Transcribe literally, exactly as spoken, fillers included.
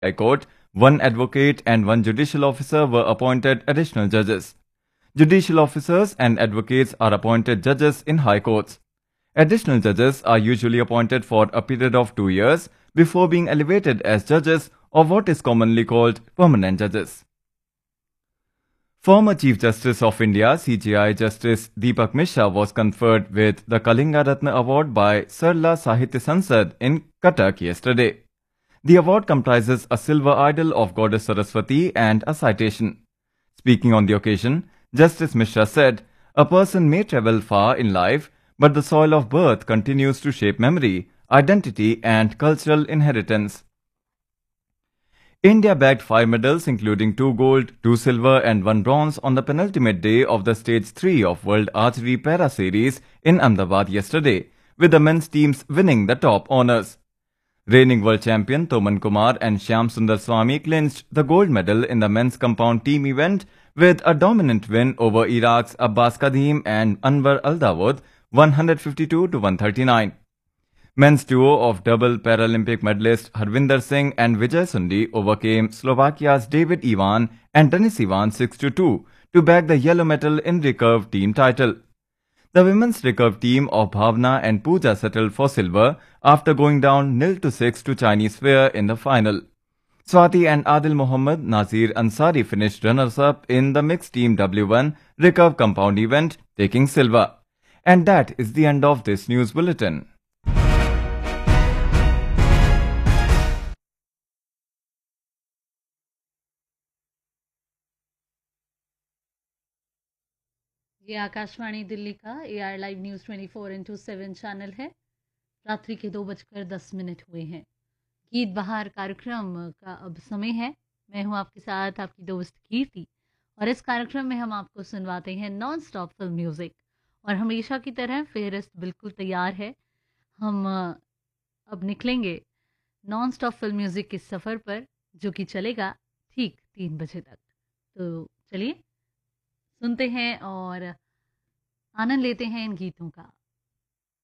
High Court, one advocate and one judicial officer were appointed additional judges. Judicial officers and advocates are appointed judges in high courts. Additional judges are usually appointed for a period of two years before being elevated as judges or what is commonly called permanent judges. Former Chief Justice of India, C J I Justice Deepak Mishra, was conferred with the Kalinga Ratna Award by Sarla Sahitya Sansad in Cuttack yesterday. The award comprises a silver idol of Goddess Saraswati and a citation. Speaking on the occasion, Justice Mishra said, "A person may travel far in life, but the soil of birth continues to shape memory, identity and cultural inheritance." India bagged five medals including two gold, two silver and one bronze on the penultimate day of the Stage three of World Archery Para Series in Ahmedabad yesterday, with the men's teams winning the top honours. Reigning world champion Toman Kumar and Shyam Sundar Swamy clinched the gold medal in the men's compound team event with a dominant win over Iraq's Abbas Kadim and Anwar Al-Dawood one fifty-two to one thirty-nine. Men's duo of double Paralympic medalist Harvinder Singh and Vijay Sundi overcame Slovakia's David Ivan and Denis Ivan six to two to bag the yellow medal in recurve team title. The women's recurve team of Bhavna and Pooja settled for silver after going down nil to six to Chinese Fair in the final. Swati and Adil Mohammad Nazir Ansari finished runners-up in the mixed team W one recurve compound event, taking silver. And that is the end of this news bulletin. ये आकाशवाणी दिल्ली का A R live news twenty four into seven channel है। रात्रि के दो बजकर दस minute हुए हैं। गीत बहार कार्यक्रम का अब समय है। मैं हूं आपके साथ आपकी दोस्त कीर्ति और इस कार्यक्रम में हम आपको सुनवाते हैं नॉन स्टॉप फिल्म म्यूज़िक और हमेशा की तरह फेहरिस्त बिल्कुल तैयार है। हम अब निकलेंगे नॉन स्टॉप फिल्म म्यूज़िक के सफ़र पर जो कि चलेगा ठीक तीन बजे तक। तो चलिए सुनते हैं और आनंद लेते हैं इन गीतों का।